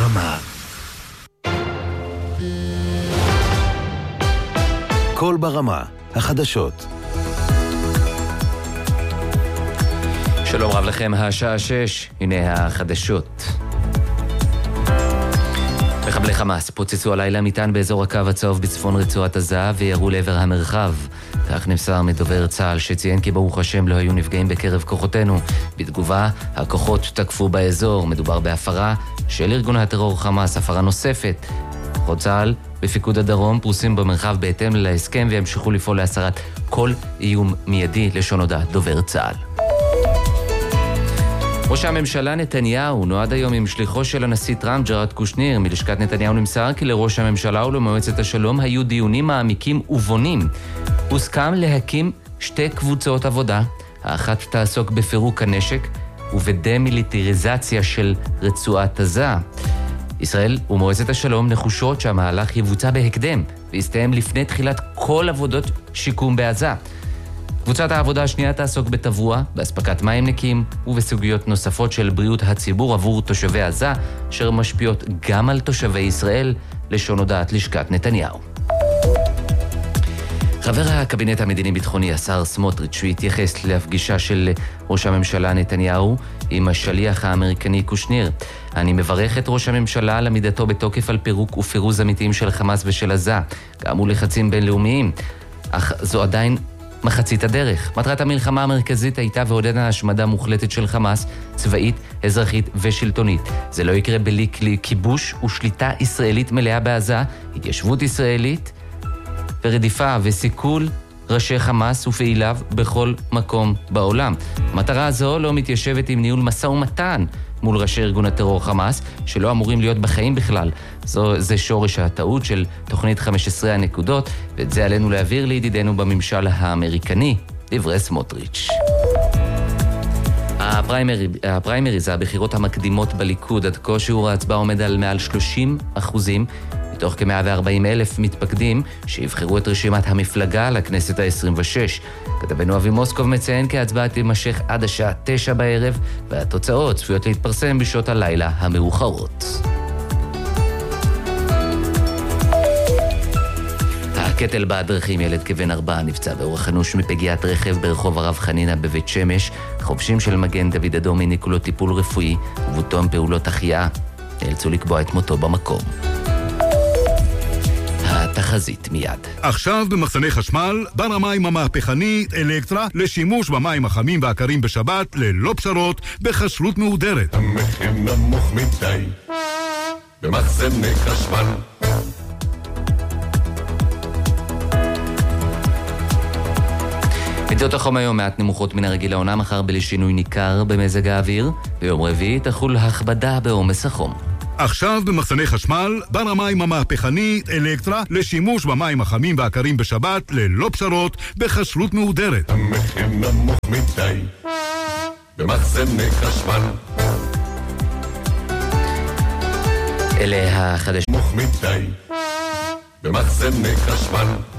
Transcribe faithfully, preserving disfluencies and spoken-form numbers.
ברמה. קול ברמה, החדשות. שלום רב לכם, השעה שש, הנה החדשות. מחבלי חמאס פוצצו הלילה מטען באזור הקו הצהוב בצפון רצועת עזה וירו לעבר המרחב. כך נמסר מדובר צה"ל שציין כי ברוך השם לא היו נפגעים בקרב כוחותינו. בתגובה, הכוחות תקפו באזור. מדובר בהפרה של ארגון הטרור חמאס, הפרה נוספת. כוחות צה"ל בפיקוד הדרום פרוסים במרחב בהתאם להסכם וימשיכו לפעול להסרת כל איום מיידי, לשון הודעת דובר צה"ל. ראש הממשלה נתניהו נועד היום עם שליחו של הנשיא טראמפ ג'ארד קושניר. מלשכת נתניהו נמסר כי לראש הממשלה ולמועצת השלום היו דיונים מעמיקים ובונים. הוסכם להקים שתי קבוצות עבודה. האחת תעסוק בפירוק הנשק ובדמיליטריזציה של רצועת עזה. ישראל ומועצת השלום נחושות שהמהלך יבוצע בהקדם ויסתיים לפני תחילת כל עבודות שיקום בעזה. קבוצת העבודה השנייה תעסוק בתבוע, בהספקת מים נקיים ובסוגיות נוספות של בריאות הציבור עבור תושבי עזה, אשר משפיעות גם על תושבי ישראל, לשון הודעת לשכת נתניהו. חבר הקבינט המדיני-ביטחוני, השר סמוטריץ', התייחס לפגישה של ראש הממשלה נתניהו עם השליח האמריקני קושניר. אני מברך את ראש הממשלה על עמידתו בתוקף על פירוק ופירוז אמיתיים של חמאס ושל עזה, גם מול לחצים בינלאומיים, אך זו עדיין מחצית הדרך. מטרת המלחמה המרכזית הייתה ועודנה השמדה מוחלטת של חמאס, צבאית, אזרחית ושלטונית. זה לא יקרה בלי כלי כיבוש ושליטה ישראלית מלאה בעזה, התיישבות ישראלית ורדיפה וסיכול ראשי חמאס ופעיליו בכל מקום בעולם. המטרה הזו לא מתיישבת עם ניהול משא ומתן מול ראשי ארגון הטרור חמאס, שלא אמורים להיות בחיים בכלל. זו, זה שורש הטעות של תוכנית חמש עשרה הנקודות, ואת זה עלינו להעביר לידידנו בממשל האמריקני, דברי סמוטריץ'. הפריימרי, הפריימריז, הבחירות המקדימות בליכוד, עד כה שיעור ההצבעה עומד על מעל שלושים אחוזים, מתוך כ-מאה וארבעים אלף מתפקדים שיבחרו את רשימת המפלגה לכנסת ה-עשרים ושש. כתבנו אבי מוסקוב מציין כי ההצבעה תימשך עד השעה תשע בערב, והתוצאות צפויות להתפרסם בשעות הלילה המאוחרות. הקטל בדרכים, ילד כבן ארבע נפצע באורח אנוש מפגיעת רכב ברחוב הרב חנינה בבית שמש. חובשים של מגן דוד אדום העניקו לו טיפול רפואי, ובתום פעולות החייאה נאלצו לקבוע את מותו במקום. התחזית מיד. עכשיו במחסני חשמל, בר המים המהפכנית אלקטרה לשימוש במים החמים והקרים בשבת ללא פשרות בחשלות מהודרת. המחיר נמוך מדי במחסני חשמל. ידיעות החום היום מעט נמוכות מן הרגיל לעונה, מחר בלי שינוי ניכר במזג האוויר, ביום רביעי תחול הכבדה בעומס החום. עכשיו במחסני חשמל, בר המים המהפכנית אלקטרה לשימוש במים החמים והקרים בשבת ללא פשרות בחשלות מהודרת. המחיר נמוך מדי במחסני חשמל. אלה החדשים. נמוך מדי במחסני חשמל.